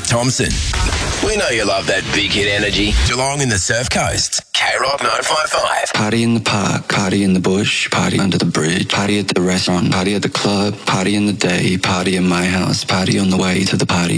Thompson. We know you love that big hit energy. Geelong in the Surf Coast. K-Rock 955. Party in the park, party in the bush, party under the bridge, party at the restaurant, party at the club, party in the day, party in my house, party on the way to the party.